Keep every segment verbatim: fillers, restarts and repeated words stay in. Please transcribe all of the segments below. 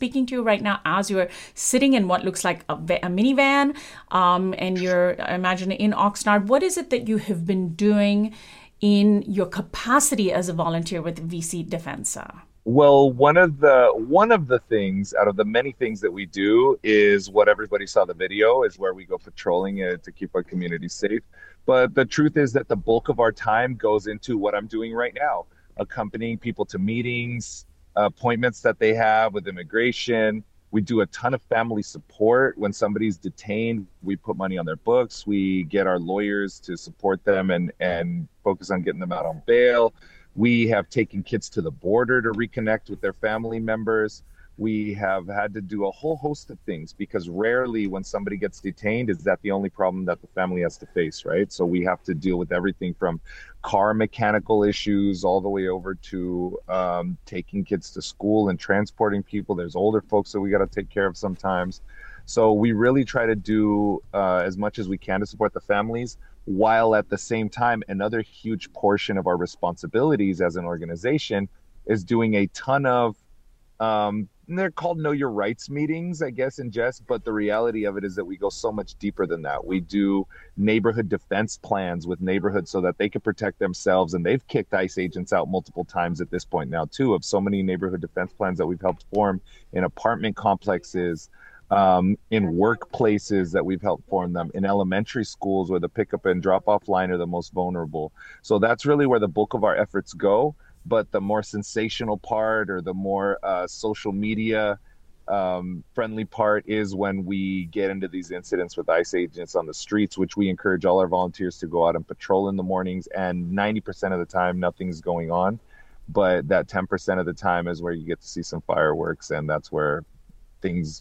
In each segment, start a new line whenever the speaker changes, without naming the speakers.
speaking to you right now as you're sitting in what looks like a, a minivan, um, and you're, I imagine, in Oxnard. What is it that you have been doing in your capacity as a volunteer with V C Defensa?
Well, one of the one of the things out of the many things that we do is what everybody saw the video is where we go patrolling uh, to keep our community safe. But the truth is that the bulk of our time goes into what I'm doing right now, accompanying people to meetings, appointments that they have with immigration. We do a ton of family support. When somebody's detained, we put money on their books. We get our lawyers to support them and and focus on getting them out on bail. We have taken kids to the border to reconnect with their family members. We have had to do a whole host of things because rarely when somebody gets detained is that the only problem that the family has to face, right? So we have to deal with everything from car mechanical issues all the way over to um, taking kids to school and transporting people. There's older folks that we got to take care of sometimes. So we really try to do uh, as much as we can to support the families, while at the same time, another huge portion of our responsibilities as an organization is doing a ton of, um, they're called Know Your Rights meetings, I guess, in jest, but the reality of it is that we go so much deeper than that. We do neighborhood defense plans with neighborhoods so that they can protect themselves, and they've kicked ICE agents out multiple times at this point now, too, of so many neighborhood defense plans that we've helped form in apartment complexes, Um, in workplaces that we've helped form them, in elementary schools where the pickup and drop off line are the most vulnerable. So that's really where the bulk of our efforts go. But the more sensational part or the more uh, social media um, friendly part is when we get into these incidents with ICE agents on the streets, which we encourage all our volunteers to go out and patrol in the mornings. And ninety percent of the time, nothing's going on. But that ten percent of the time is where you get to see some fireworks, and that's where things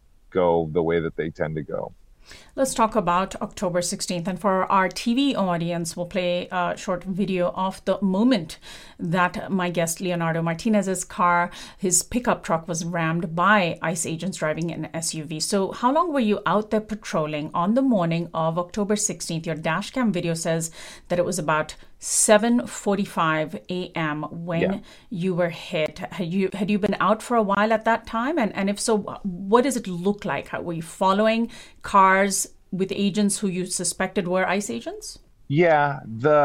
go the way that they tend to go.
Let's talk about October sixteenth. And for our T V audience, we'll play a short video of the moment that my guest Leonardo Martinez's car, his pickup truck, was rammed by ICE agents driving an S U V. So how long were you out there patrolling on the morning of October sixteenth? Your dash cam video says that it was about seven forty-five a.m. when
Yeah.
you were hit. Had you had you been out for a while at that time? And and if so, what does it look like? How, were you following cars with agents who you suspected were ICE agents?
Yeah,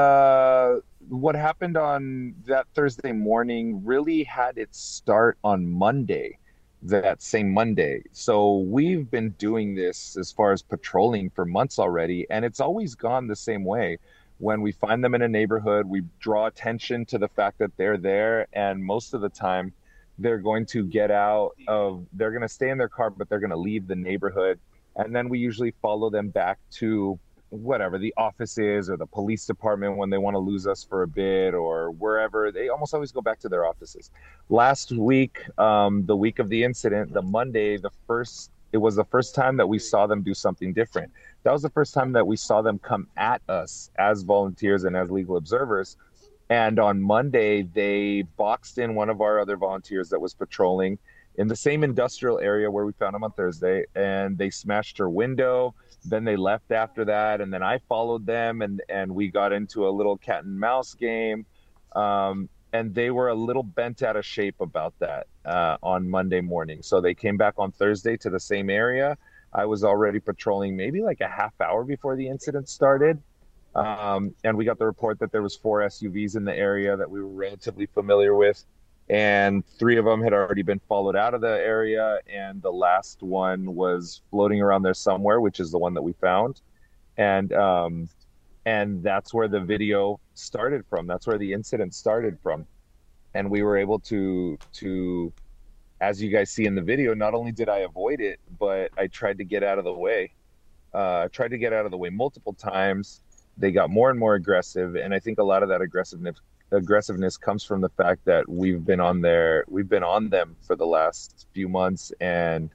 the what happened on that Thursday morning really had its start on Monday, that same Monday. So we've been doing this as far as patrolling for months already, and it's always gone the same way. When we find them in a neighborhood, we draw attention to the fact that they're there, and most of the time they're going to get out of, they're going to stay in their car, but they're going to leave the neighborhood. And then we usually follow them back to whatever the office is or the police department when they want to lose us for a bit or wherever. They almost always go back to their offices. Last week, um, the week of the incident, the Monday, the first, it was the first time that we saw them do something different. That was the first time that we saw them come at us as volunteers and as legal observers. And on Monday, they boxed in one of our other volunteers that was patrolling in the same industrial area where we found him on Thursday, and they smashed her window. Then they left after that, and then I followed them, and and we got into a little cat and mouse game, um, and they were a little bent out of shape about that uh, on Monday morning. So they came back on Thursday to the same area. I was already patrolling maybe like a half hour before the incident started, um, and we got the report that there was four S U Vs in the area that we were relatively familiar with. And three of them had already been followed out of the area, and the last one was floating around there somewhere, which is the one that we found. And um, and that's where the video started from. That's where the incident started from. And we were able to, to, as you guys see in the video, not only did I avoid it, but I tried to get out of the way. Uh, I tried to get out of the way multiple times. They got more and more aggressive, and I think a lot of that aggressiveness aggressiveness comes from the fact that we've been on there, we've been on them for the last few months, and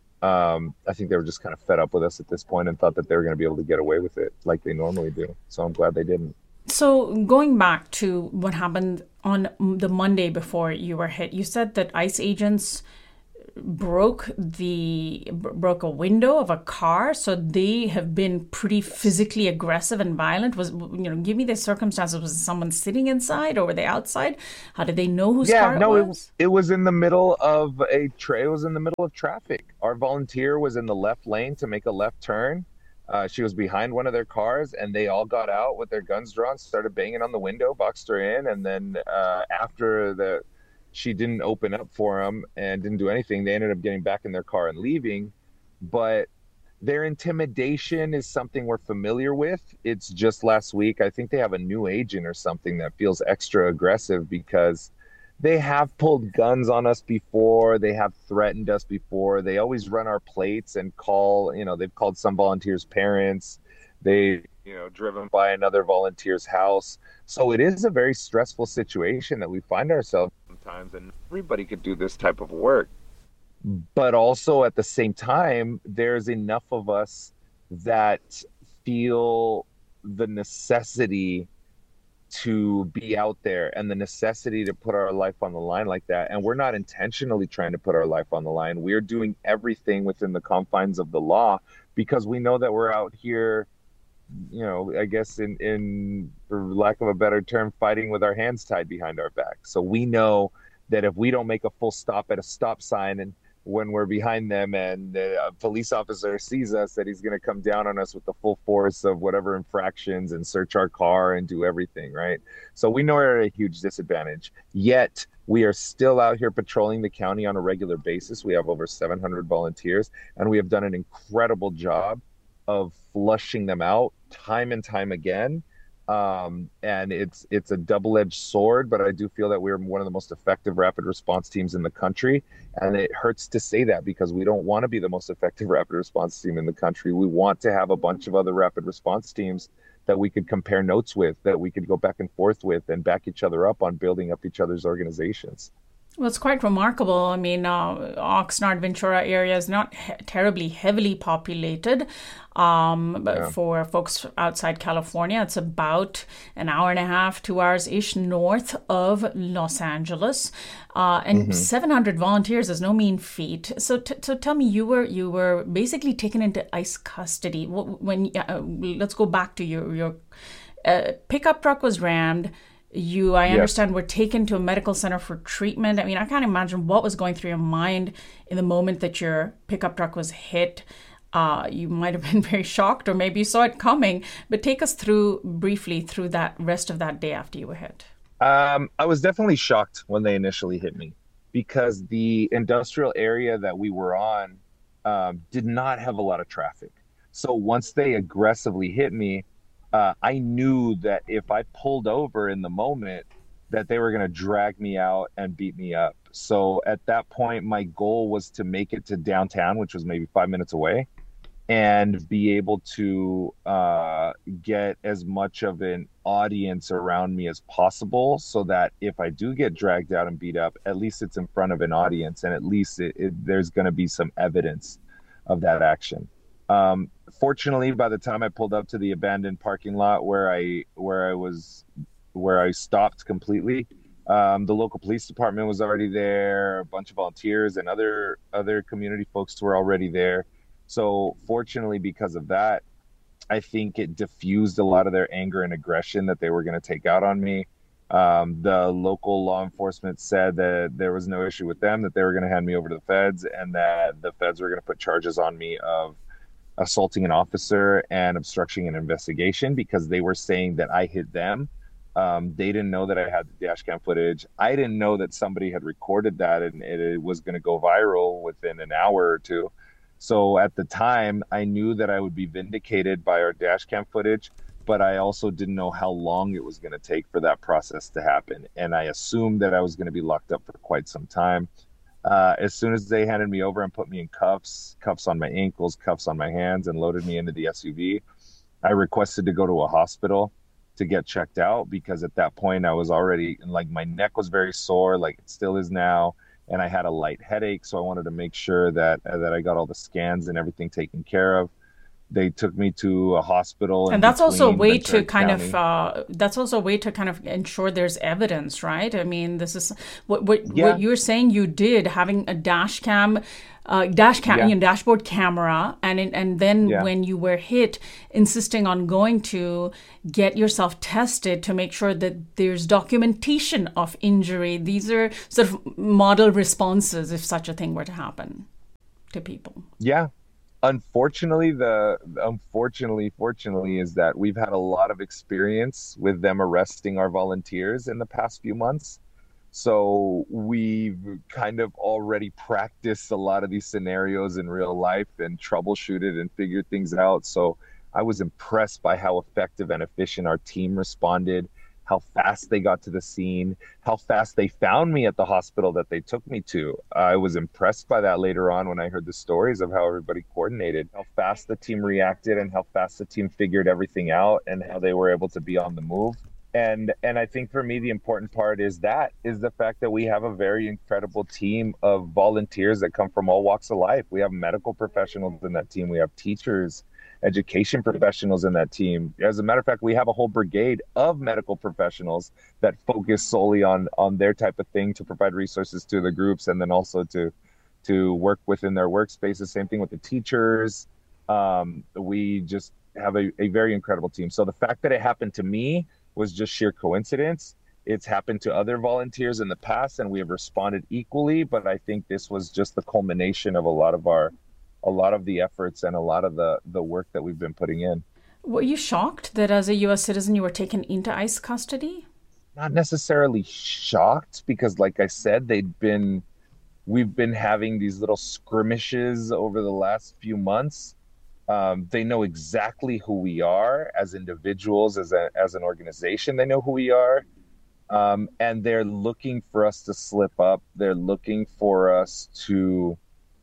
um, I think they were just kind of fed up with us at this point and thought that they were going to be able to get away with it like they normally do. So I'm glad they didn't.
So going back to what happened on the Monday before you were hit, you said that ICE agents broke the broke a window of a car. So they have been pretty physically aggressive and violent. Was, you know, give me the circumstances. Was someone sitting inside or were they outside? How did they know whose
Yeah,
car it
no, it
was?
it was in the middle of a tra it was in the middle of traffic. Our volunteer was in the left lane to make a left turn. Uh, she was behind one of their cars, and they all got out with their guns drawn, started banging on the window, boxed her in, and then uh, after the she didn't open up for them and didn't do anything, they ended up getting back in their car and leaving. But their intimidation is something we're familiar with. It's just last week. I think they have a new agent or something that feels extra aggressive because they have pulled guns on us before. They have threatened us before. They always run our plates and call, you know, they've called some volunteers' parents. They, you know, driven by another volunteer's house. So it is a very stressful situation that we find ourselves sometimes, and everybody could do this type of work. But also at the same time, there's enough of us that feel the necessity to be out there and the necessity to put our life on the line like that. And we're not intentionally trying to put our life on the line. We're doing everything within the confines of the law because we know that we're out here, you know, I guess in, in for lack of a better term, fighting with our hands tied behind our back. So we know that if we don't make a full stop at a stop sign and when we're behind them and a police officer sees us, that he's going to come down on us with the full force of whatever infractions and search our car and do everything, right? So we know we're at a huge disadvantage. Yet we are still out here patrolling the county on a regular basis. We have over seven hundred volunteers, and we have done an incredible job of flushing them out time and time again. Um, and it's it's a double-edged sword, but I do feel that we're one of the most effective rapid response teams in the country. And it hurts to say that because we don't want to be the most effective rapid response team in the country. We want to have a bunch of other rapid response teams that we could compare notes with, that we could go back and forth with and back each other up on building up each other's organizations.
Well, it's quite remarkable. I mean, uh, Oxnard, Ventura area is not he- terribly heavily populated. Um, but
Yeah.
for folks outside California, it's about an hour and a half, two hours ish north of Los Angeles, uh, and
hmm
seven hundred volunteers is no mean feat. So, t- so tell me, you were you were basically taken into ICE custody. Wh- When uh, let's go back to your your uh, pickup truck was rammed. You, I
Yes.
understand, were taken to a medical center for treatment. I mean, I can't imagine what was going through your mind in the moment that your pickup truck was hit. Uh, you might have been very shocked, or maybe you saw it coming. But take us through briefly through that rest of that day after you were hit.
Um, I was definitely shocked when they initially hit me because the industrial area that we were on um, did not have a lot of traffic. So once they aggressively hit me, uh, I knew that if I pulled over in the moment, that they were going to drag me out and beat me up. So at that point, my goal was to make it to downtown, which was maybe five minutes away, and be able to uh, get as much of an audience around me as possible so that if I do get dragged out and beat up, at least it's in front of an audience and at least it, it, there's going to be some evidence of that action. Um, fortunately, by the time I pulled up to the abandoned parking lot where I where I was where I stopped completely, um, the local police department was already there. A bunch of volunteers and other other community folks were already there. So fortunately, because of that, I think it diffused a lot of their anger and aggression that they were going to take out on me. Um, the local law enforcement said that there was no issue with them, that they were going to hand me over to the feds, and that the feds were going to put charges on me of assaulting an officer and obstructing an investigation because they were saying that I hit them. Um, they didn't know that I had the dash cam footage. I didn't know that somebody had recorded that and it, it was going to go viral within an hour or two. So at the time, I knew that I would be vindicated by our dash cam footage, but I also didn't know how long it was going to take for that process to happen. And I assumed that I was going to be locked up for quite some time. Uh, as soon as they handed me over and put me in cuffs, cuffs on my ankles, cuffs on my hands, and loaded me into the S U V, I requested to go to a hospital to get checked out because at that point I was already, like, my neck was very sore, like it still is now, and I had a light headache. So I wanted to make sure that uh, that I got all the scans and everything taken care of. they took me to a hospital in
And that's also a
between
way to
Ventura
kind of
County.
uh, that's also a way to kind of ensure there's evidence, right? I mean, this is what what what
Yeah,
you're saying you did, having a dash cam, uh, dash cam,
yeah,
you know, dashboard camera, and in, and then
yeah.
when you were hit, insisting on going to get yourself tested to make sure that there's documentation of injury. These are sort of model responses if such a thing were to happen to people.
Yeah. Unfortunately, the unfortunately, fortunately, is that we've had a lot of experience with them arresting our volunteers in the past few months. So we've kind of already practiced a lot of these scenarios in real life and troubleshooted and figured things out. So I was impressed by how effective and efficient our team responded, how fast they got to the scene, how fast they found me at the hospital that they took me to. I was impressed by that later on when I heard the stories of how everybody coordinated, how fast the team reacted and how fast the team figured everything out and how they were able to be on the move. And and I think for me the important part is that is the fact that we have a very incredible team of volunteers that come from all walks of life. We have medical professionals in that team. We have teachers, education professionals in that team. As a matter of fact, we have a whole brigade of medical professionals that focus solely on on their type of thing to provide resources to the groups and then also to to work within their workspaces. Same thing with the teachers. Um, we just have a, a very incredible team. So the fact that it happened to me was just sheer coincidence. It's happened to other volunteers in the past and we have responded equally, but I think this was just the culmination of a lot of our a lot of the efforts and a lot of the the work that we've been putting in.
Were you shocked that as a U S citizen you were taken into ICE custody?
Not necessarily shocked because like I said, they'd been we've been having these little skirmishes over the last few months. Um, they know exactly who we are as individuals, as a, as an organization. They know who we are, um, and they're looking for us to slip up. They're looking for us to,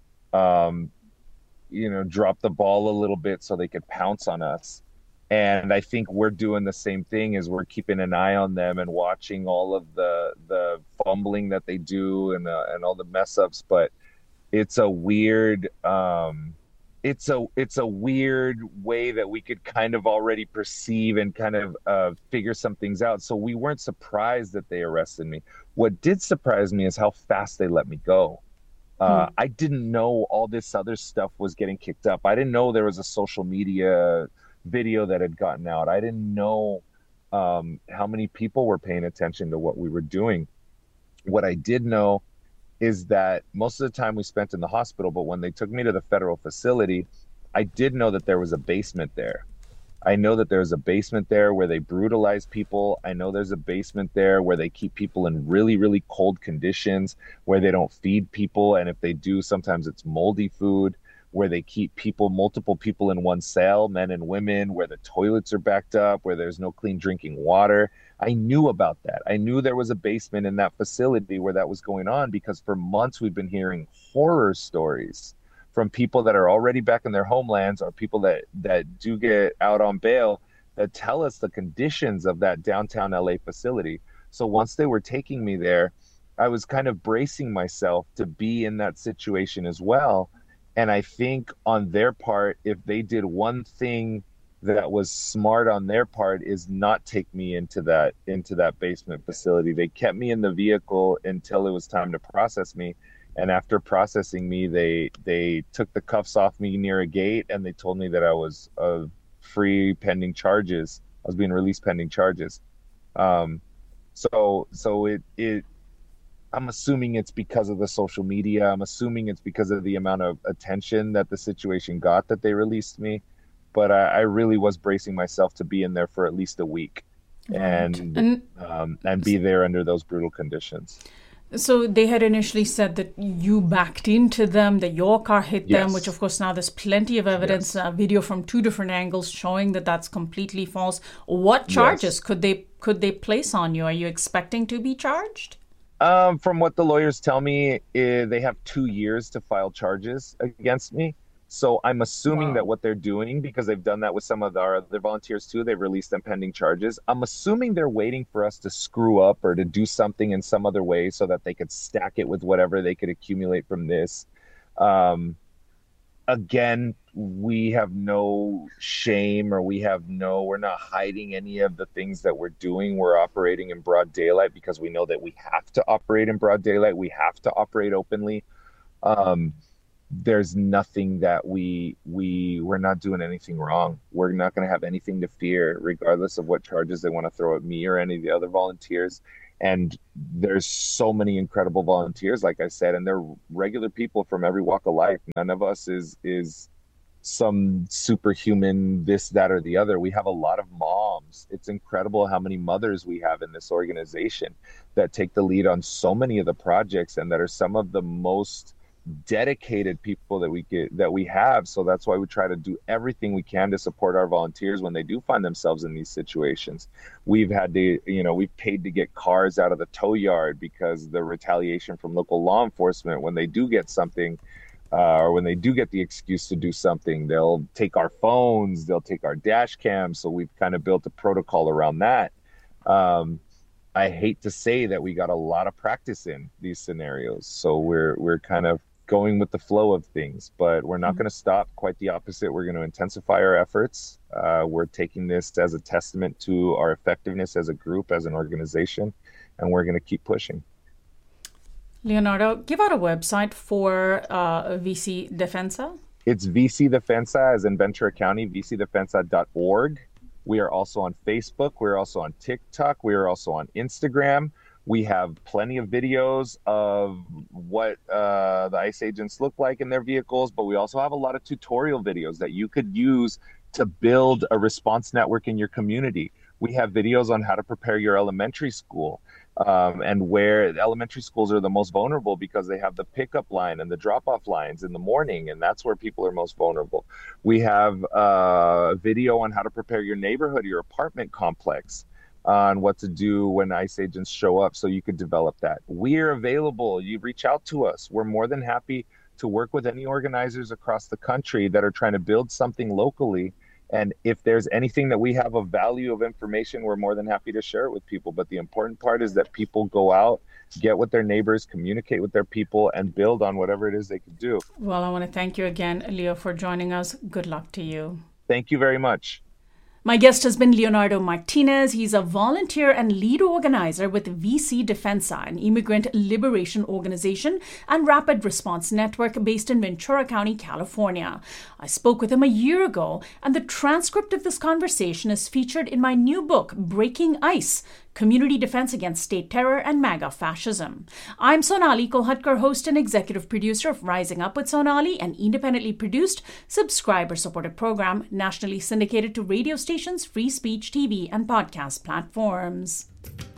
um, you know, drop the ball a little bit so they could pounce on us. And I think we're doing the same thing as we're keeping an eye on them and watching all of the the fumbling that they do and uh, and all the mess ups. But it's a weird um, it's a it's a weird way that we could kind of already perceive and kind of uh, figure some things out. So we weren't surprised that they arrested me. What did surprise me is how fast they let me go. Uh,
Hmm.
I didn't know all this other stuff was getting kicked up. I didn't know there was a social media video that had gotten out. I didn't know um, how many people were paying attention to what we were doing. What I did know is that most of the time we spent in the hospital, but when they took me to the federal facility, I did know that there was a basement there. I know that there's a basement there where they brutalize people. I know there's a basement there where they keep people in really, really cold conditions, where they don't feed people. And if they do, sometimes it's moldy food, where they keep people, multiple people in one cell, men and women, where the toilets are backed up, where there's no clean drinking water. I knew about that. I knew there was a basement in that facility where that was going on because for months we've been hearing horror stories from people that are already back in their homelands or people that that do get out on bail that tell us the conditions of that downtown L A facility. So once they were taking me there, I was kind of bracing myself to be in that situation as well. And I think on their part, if they did one thing that was smart on their part is not take me into that into that basement facility. They kept me in the vehicle until it was time to process me. And after processing me, they they took the cuffs off me near a gate and they told me that I was uh, free pending charges. I was being released pending charges. Um, so so it it I'm assuming it's because of the social media. I'm assuming it's because of the amount of attention that the situation got that they released me. But I, I really was bracing myself to be in there for at least a week
Right.
and
And
um, and be there under those brutal conditions.
so they had initially said that you backed into them, that your car hit them, which of
Yes,
course now there's plenty of evidence,
yes,
uh, video from two different angles showing that that's completely false. What charges
yes.
could they could they place on you? Are you expecting to be charged?
Um, from what the lawyers tell me, eh, they have two years to file charges against me. So I'm assuming that
Wow.
what they're doing, because they've done that with some of our other volunteers too, they've released them pending charges. I'm assuming they're waiting for us to screw up or to do something in some other way so that they could stack it with whatever they could accumulate from this. Um, Again, we have no shame, or we have no, we're not hiding any of the things that we're doing. We're operating in broad daylight because we know that we have to operate in broad daylight. We have to operate openly. Um, there's nothing that we, we, we're not doing anything wrong. We're not going to have anything to fear, regardless of what charges they want to throw at me or any of the other volunteers. And there's so many incredible volunteers, like I said, and they're regular people from every walk of life. None of us is, is, some superhuman this, that, or the other. We have a lot of moms. It's incredible how many mothers we have in this organization that take the lead on so many of the projects, and that are some of the most dedicated people that we get, that we have. So that's why we try to do everything we can to support our volunteers when they do find themselves in these situations. We've had to, you know, we've paid to get cars out of the tow yard because the retaliation from local law enforcement when they do get something, Uh, or when they do get the excuse to do something, they'll take our phones, they'll take our dash cams. So we've kind of built a protocol around that. Um, I hate to say that we got a lot of practice in these scenarios. So we're we're kind of going with the flow of things, but we're not mm-hmm. going to stop. Quite the opposite. We're going to intensify our efforts. Uh, we're taking this as a testament to our effectiveness as a group, as an organization, and we're going to keep pushing.
Leonardo, give out a website for uh, V C Defensa.
It's V C Defensa, as in Ventura County, v c defensa dot org. We are also on Facebook. We're also on TikTok. We are also on Instagram. We have plenty of videos of what uh, the ICE agents look like in their vehicles, but we also have a lot of tutorial videos that you could use to build a response network in your community. We have videos on how to prepare your elementary school. Um, and where elementary schools are the most vulnerable because they have the pickup line and the drop-off lines in the morning, and that's where people are most vulnerable. We have uh, a video on how to prepare your neighborhood, your apartment complex, on what to do when ICE agents show up so you could develop that. We're available. You reach out to us. We're more than happy to work with any organizers across the country that are trying to build something locally. And if there's anything that we have of value of information, we're more than happy to share it with people. But the important part is that people go out, get with their neighbors, communicate with their people, and build on whatever it is they can do.
Well, I want to thank you again, Leo, for joining us. Good luck to you.
Thank you very much.
My guest has been Leonardo Martinez. He's a volunteer and lead organizer with V C Defensa, an immigrant liberation organization and rapid response network based in Ventura County, California. I spoke with him a year ago, and the transcript of this conversation is featured in my new book, Breaking ICE, Community Defense Against State Terror and MAGA Fascism. I'm Sonali Kolhatkar, host and executive producer of Rising Up with Sonali, an independently produced, subscriber-supported program nationally syndicated to radio stations, free speech, T V, and podcast platforms.